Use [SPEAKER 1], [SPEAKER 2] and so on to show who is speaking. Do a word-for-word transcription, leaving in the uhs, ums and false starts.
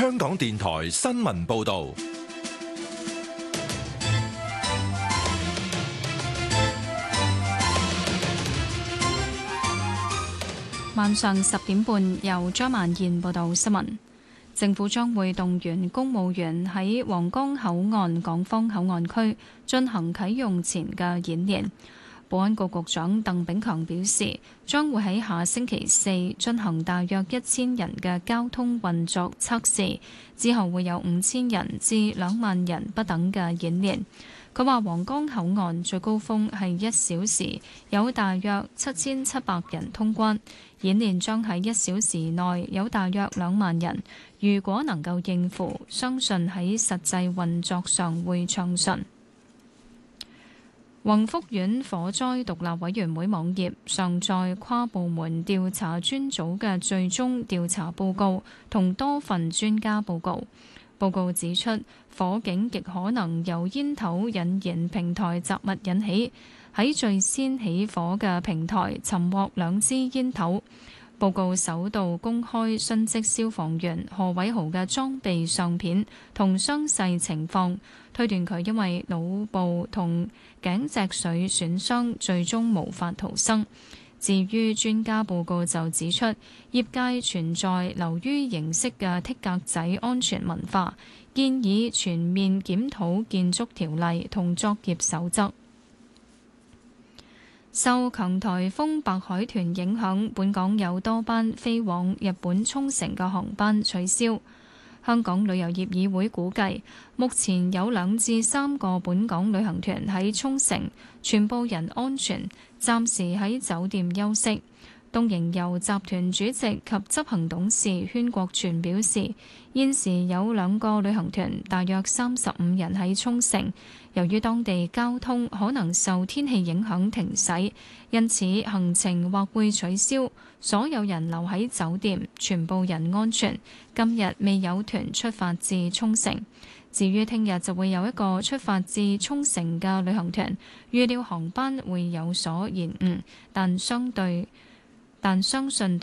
[SPEAKER 1] 香港電台新聞報道。
[SPEAKER 2] 晚上十點半，由張曼燕報道新聞。政府將會動員公務員喺皇崗口岸港方口岸區進行啟用前嘅演練。保安局局長鄧炳強表示，將會喺下星期四進行大約一千人嘅交通運作測試，之後會有五千人至兩萬人不等嘅演練。佢話皇崗口岸最高峰係一小時有大約七千七百人通關，演練將喺一小時內有大約兩萬人。如果能夠應付，相信喺實際運作上會暢順。宏福苑火災獨立委員會網頁上載跨部門調查專組嘅最終調查報告同多份專家報告。報告指出，火警極可能由煙頭引燃平台雜物引起，喺最先起火嘅平台尋獲兩支煙頭。報告首度公開殉職消防員何偉豪嘅裝備相片同傷勢情況，推斷佢因為腦部同頸脊髓損傷，最終無法逃生。至於專家報告就指出，業界存在流於形式嘅剔格仔安全文化，建議全面檢討建築條例同作業守則。受強颱風白海豚影響，本港有多班飛往日本沖繩嘅航班取消。香港旅遊業議會估計，目前有兩至三個本港旅行團喺沖繩，全部人安全，暫時喺酒店休息。東瀛遊集團主席及執行董事禤國全表示，現時有兩個旅行團，大約三十五人喺沖繩，由於當地交通可能受天氣影響停駛，因此行程或會取消。所有人留喺酒店，全部人安全。今日未有團出發至沖繩。至於聽日就會有一個出發至沖繩嘅旅行團，預料航班會有所延誤，但相對但相信對